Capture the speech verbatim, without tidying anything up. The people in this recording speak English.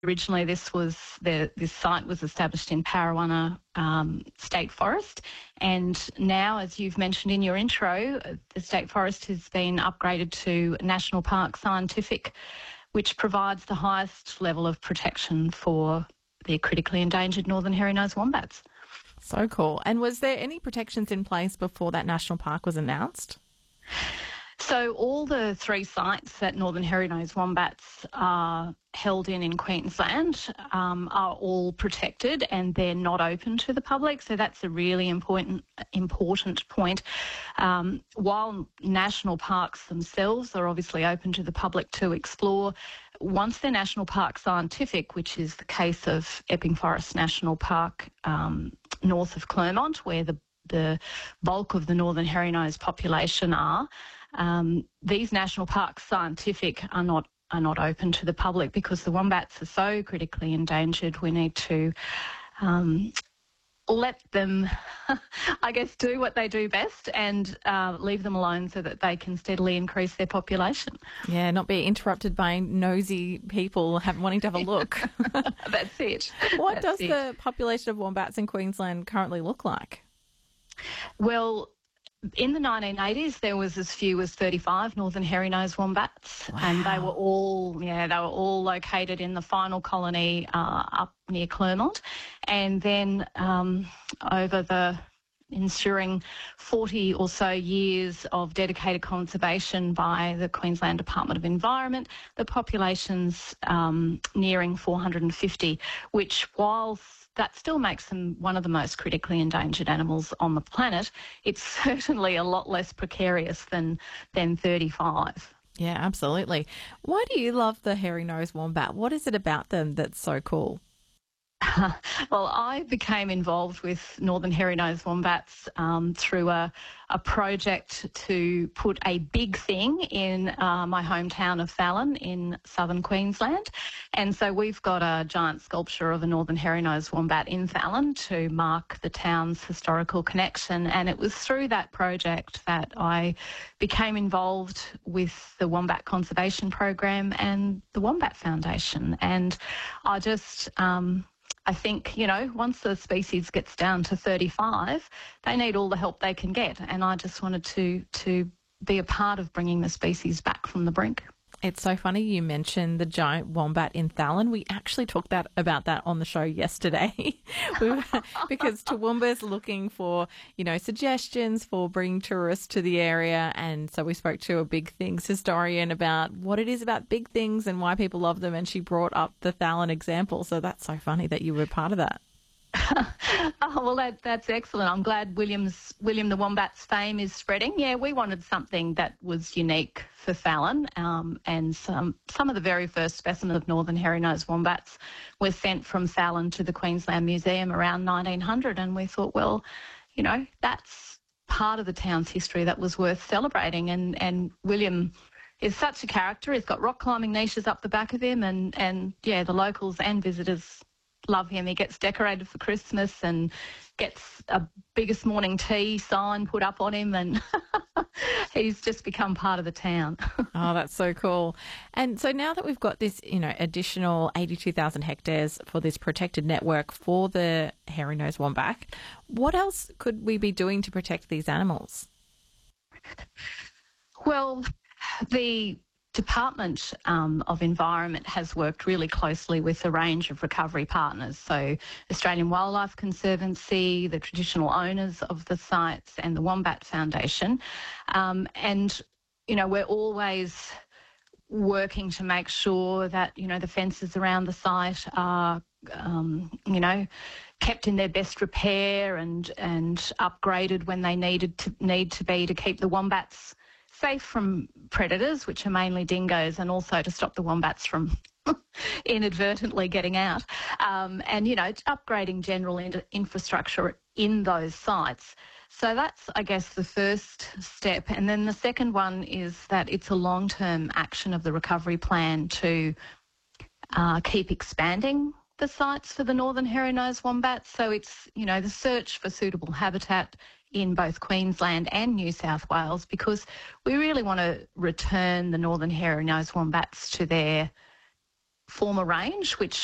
Originally, this was the this site was established in Parrawanna um, State Forest, and now, as you've mentioned in your intro, the State Forest has been upgraded to National Park Scientific, which provides the highest level of protection for the critically endangered northern hairy-nosed wombats. So cool. And was there any protections in place before that national park was announced? So all the three sites that northern hairy-nosed wombats are held in in Queensland um, are all protected, and they're not open to the public. So that's a really important important point. Um, while national parks themselves are obviously open to the public to explore, once they're National Park Scientific, which is the case of Epping Forest National Park um, north of Clermont, where the, the bulk of the northern hairy-nosed population are, Um, these national parks scientific are not are not open to the public because the wombats are so critically endangered. We need to um, let them, I guess, do what they do best and uh, leave them alone so that they can steadily increase their population. Yeah, not be interrupted by nosy people have, wanting to have a look. That's it. What That's does it. the population of wombats in Queensland currently look like? Well, in the nineteen eighties, there was as few as thirty-five northern hairy-nosed wombats, Wow. and they were all, yeah, they were all located in the final colony uh, up near Clermont. And then um, over the ensuing forty or so years of dedicated conservation by the Queensland Department of Environment, the population's um, nearing four hundred fifty, which, whilst that still makes them one of the most critically endangered animals on the planet, it's certainly a lot less precarious than than thirty-five. Yeah, absolutely. Why do you love the hairy-nosed wombat? What is it about them that's so cool? Well, I became involved with northern hairy-nosed wombats um, through a, a project to put a big thing in uh, my hometown of Fallon in southern Queensland. And so we've got a giant sculpture of a northern hairy-nosed wombat in Fallon to mark the town's historical connection. And it was through that project that I became involved with the Wombat Conservation Program and the Wombat Foundation. And I just... Um, I think, you know, once the species gets down to thirty-five, they need all the help they can get. And I just wanted to to be a part of bringing the species back from the brink. It's so funny you mentioned the giant wombat in Fallon. We actually talked that about that on the show yesterday we were, because Toowoomba's looking for, you know, suggestions for bringing tourists to the area. And so we spoke to a Big Things historian about what it is about big things and why people love them. And she brought up the Fallon example. So that's so funny that you were part of that. Oh, well, that, that's excellent. I'm glad William's William the Wombat's fame is spreading. Yeah, we wanted something that was unique for Fallon, um, and some some of the very first specimens of northern hairy-nosed wombats were sent from Fallon to the Queensland Museum around nineteen hundred, and we thought, well, you know, that's part of the town's history that was worth celebrating, and, and William is such a character. He's got rock climbing niches up the back of him, and, and yeah, the locals and visitors love him. He gets decorated for Christmas and gets a biggest morning tea sign put up on him, and he's just become part of the town. Oh, that's so cool. And so now that we've got this, you know, additional eighty-two thousand hectares for this protected network for the hairy-nosed wombat, what else could we be doing to protect these animals? Well, the Department um, of Environment has worked really closely with a range of recovery partners, so Australian Wildlife Conservancy, the traditional owners of the sites, and the Wombat Foundation. Um, and, you know, we're always working to make sure that, you know, the fences around the site are, um, you know, kept in their best repair and, and upgraded when they needed to, need to be to keep the wombats safe from predators, which are mainly dingoes, and also to stop the wombats from inadvertently getting out. Um, and, you know, upgrading general in- infrastructure in those sites. So that's, I guess, the first step. And then the second one is that it's a long-term action of the recovery plan to uh, keep expanding the sites for the northern hairy-nosed wombats. So it's, you know, the search for suitable habitat in both Queensland and New South Wales, because we really want to return the northern hairy-nosed wombats to their former range, which